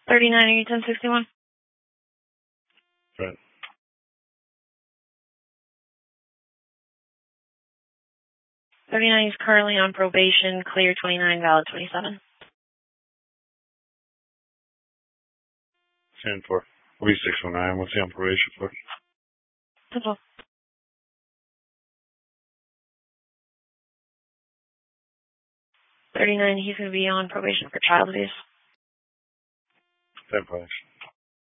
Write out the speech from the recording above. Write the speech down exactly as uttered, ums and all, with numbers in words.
thirty-nine, are you ten sixty-one? Right. thirty-nine, he's currently on probation, clear twenty-nine, valid twenty-seven. ten four. We six one nine. What's the on probation for? Simple. thirty-nine, he's going to be on probation for child abuse. ten five.